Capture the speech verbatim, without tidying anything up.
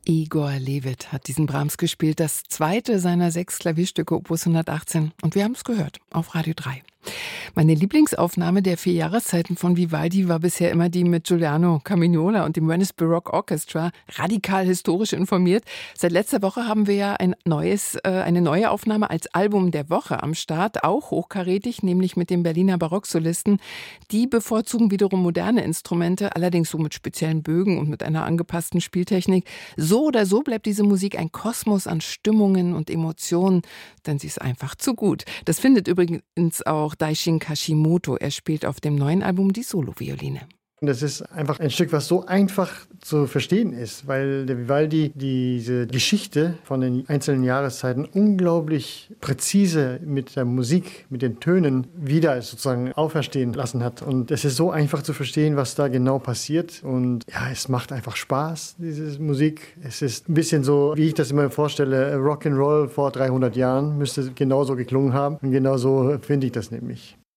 Igor Levit hat diesen Brahms gespielt, das zweite seiner sechs Klavierstücke Opus hundertachtzehn. Und wir haben es gehört auf Radio drei. Meine Lieblingsaufnahme der vier Jahreszeiten von Vivaldi war bisher immer die mit Giuliano Carmignola und dem Venice Baroque Orchestra, radikal historisch informiert. Seit letzter Woche haben wir ja ein neues, äh, eine neue Aufnahme als Album der Woche am Start, auch hochkarätig, nämlich mit dem Berliner Barocksolisten. Die bevorzugen wiederum moderne Instrumente, allerdings so mit speziellen Bögen und mit einer angepassten Spieltechnik. So oder so bleibt diese Musik ein Kosmos an Stimmungen und Emotionen, denn sie ist einfach zu gut. Das findet übrigens auch Daishin Kashimoto. Er spielt auf dem neuen Album die Solovioline. Das ist einfach ein Stück, was so einfach zu verstehen ist, weil der Vivaldi diese Geschichte von den einzelnen Jahreszeiten unglaublich präzise mit der Musik, mit den Tönen wieder sozusagen auferstehen lassen hat. Und es ist so einfach zu verstehen, was da genau passiert. Und ja, es macht einfach Spaß, diese Musik. Es ist ein bisschen so, wie ich das immer vorstelle, Rock'n'Roll vor dreihundert Jahren müsste genauso geklungen haben. Und genauso finde ich das nämlich.